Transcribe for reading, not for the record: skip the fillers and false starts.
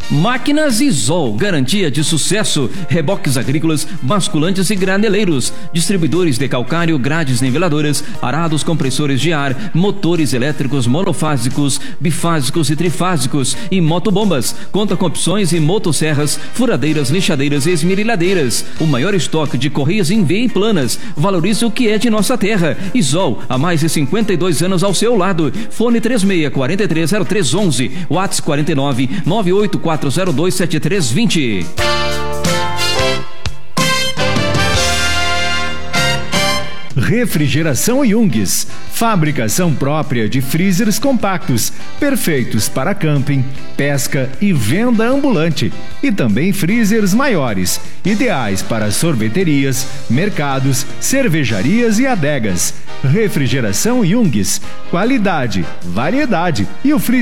Máquinas Isol, garantia de sucesso. Reboques agrícolas, basculantes e graneleiros. Distribuidores de calcário, grades niveladoras, arados, compressores de ar, motores elétricos monofásicos, bifásicos e trifásicos e motobombas. Conta com opções em motosserras, furadeiras, lixadeiras e esmerilhadeiras. O maior estoque de correias em V e planas. Valorize o que é de nossa terra. Isol, há mais de 52 anos ao seu lado. Fone 36430311, WhatsApp 49 984027320. Refrigeração Jungs, fabricação própria de freezers compactos, perfeitos para camping, pesca e venda ambulante. E também freezers maiores, ideais para sorveterias, mercados, cervejarias e adegas. Refrigeração Jungs, qualidade, variedade e o freezer